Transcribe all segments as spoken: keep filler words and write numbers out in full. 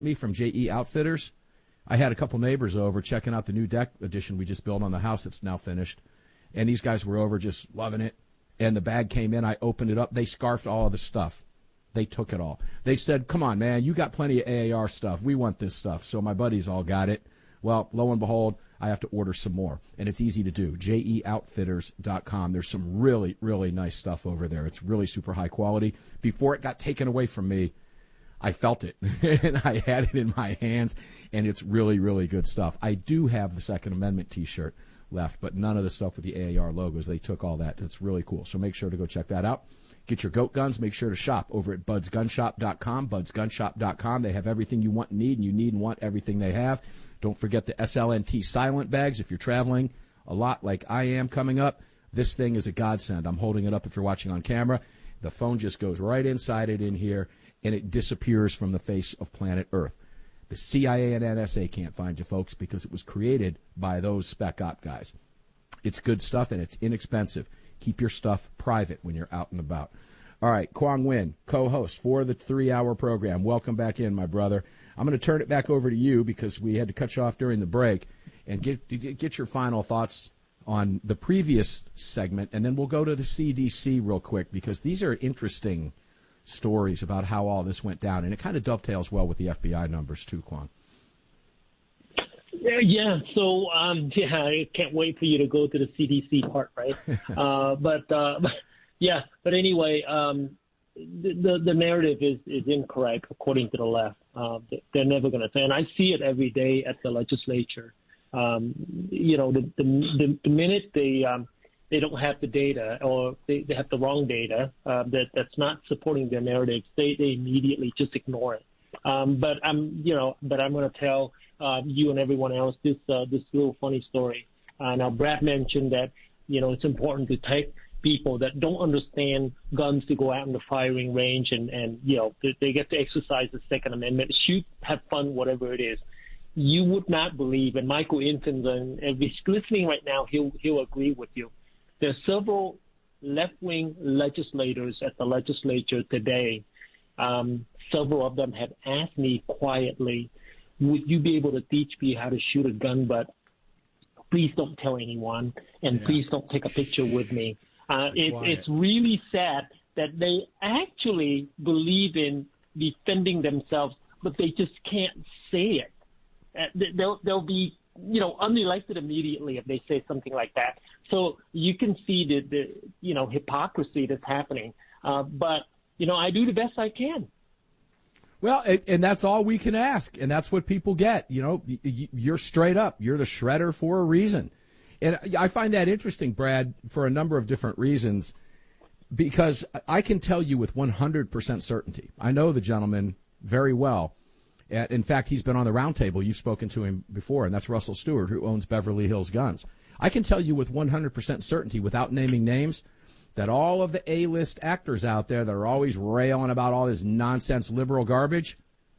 me from J E Outfitters. I had a couple neighbors over checking out the new deck addition we just built on the house that's now finished. And these guys were over just loving it. And the bag came in. I opened it up. They scarfed all of the stuff. They took it all. They said, come on, man, you got plenty of A A R stuff. We want this stuff. So my buddies all got it. Well, lo and behold, I have to order some more. And it's easy to do. J E outfitters dot com. There's some really, really nice stuff over there. It's really super high quality. Before it got taken away from me, I felt it. And I had it in my hands. And it's really, really good stuff. I do have the Second Amendment T-shirt left, but none of the stuff with the A A R logos. They took all that. It's really cool. So make sure to go check that out. Get your goat guns. Make sure to shop over at buds gun shop dot com, buds gun shop dot com. They have everything you want and need, and you need and want everything they have. Don't forget the S L N T silent bags. If you're traveling a lot like I am coming up, this thing is a godsend. I'm holding it up if you're watching on camera. The phone just goes right inside it in here, and it disappears from the face of planet Earth. The C I A and N S A can't find you, folks, because it was created by those spec op guys. It's good stuff, and it's inexpensive. Keep your stuff private when you're out and about. All right, Quang Nguyen, co-host for the three-hour program. Welcome back in, my brother. I'm going to turn it back over to you because we had to cut you off during the break, and get get your final thoughts on the previous segment, and then we'll go to the C D C real quick because these are interesting stories about how all this went down, and it kind of dovetails well with the F B I numbers too, Quang. Yeah, yeah. So, um, yeah, I can't wait for you to go to the C D C part, right? uh, but, uh, yeah, but anyway, um, the, the the narrative is, is incorrect according to the left. Uh, they're never going to say, and I see it every day at the legislature. Um, you know, the the, the, the minute they um, they don't have the data or they, they have the wrong data uh, that that's not supporting their narrative, they, they immediately just ignore it. Um, but I'm, you know, but I'm going to tell uh, you and everyone else this uh, this little funny story. Uh, now, Brad mentioned that, you know, it's important to take people that don't understand guns to go out in the firing range and, and you know, they, they get to exercise the Second Amendment, shoot, have fun, whatever it is. You would not believe, and Michael Infinson, if he's listening right now, he'll he'll agree with you. There are several left-wing legislators at the legislature today. Um, several of them have asked me quietly, would you be able to teach me how to shoot a gun, but please don't tell anyone, and yeah. please don't take a picture with me. Uh, it, it's really sad that they actually believe in defending themselves, but they just can't say it. Uh, they'll, they'll be, you know, unelected immediately if they say something like that. So you can see the, the you know, hypocrisy that's happening. Uh, but, you know, I do the best I can. Well, and that's all we can ask, and that's what people get. You know, you're straight up. You're the shredder for a reason. And I find that interesting, Brad, for a number of different reasons, because I can tell you with one hundred percent certainty. I know the gentleman very well. In fact, he's been on the roundtable. You've spoken to him before, and that's Russell Stewart, who owns Beverly Hills Guns. I can tell you with one hundred percent certainty, without naming names, that all of the A-list actors out there that are always railing about all this nonsense liberal garbage,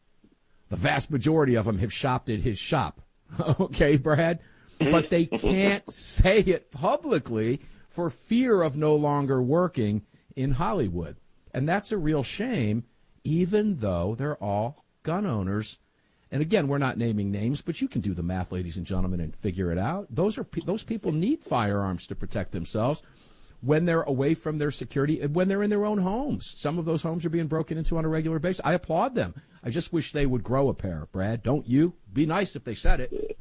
the vast majority of them have shopped at his shop. Okay, Brad? But they can't say it publicly for fear of no longer working in Hollywood. And that's a real shame, even though they're all gun owners. And again, we're not naming names, but you can do the math, ladies and gentlemen, and figure it out. Those are those people need firearms to protect themselves when they're away from their security, and when they're in their own homes. Some of those homes are being broken into on a regular basis. I applaud them. I just wish they would grow a pair, Brad. Don't you? Be nice if they said it.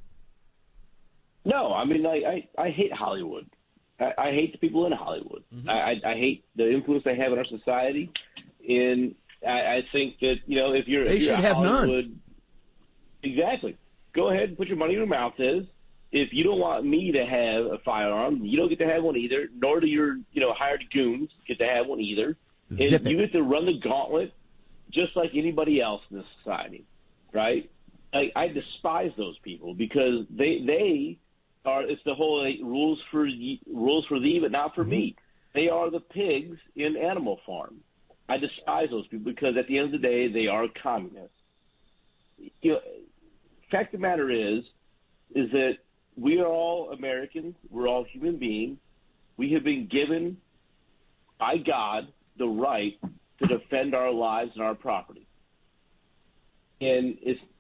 No, I mean, I, I, I hate Hollywood. I, I hate the people in Hollywood. Mm-hmm. I, I hate the influence they have in our society. And I, I think that, you know, if you're, they if you're should have Hollywood, none. Exactly. Go ahead and put your money in your mouth, is. If you don't want me to have a firearm, you don't get to have one either, nor do your, you know, hired goons get to have one either. Zip and it. You get to run the gauntlet just like anybody else in this society, right? I, I despise those people because they they are. It's the whole like, rules for ye, rules for thee, but not for mm-hmm. me. They are the pigs in Animal Farm. I despise those people because at the end of the day, they are communists. You know, fact of the matter is, is that we are all Americans. We're all human beings. We have been given by God the right to defend our lives and our property. and it's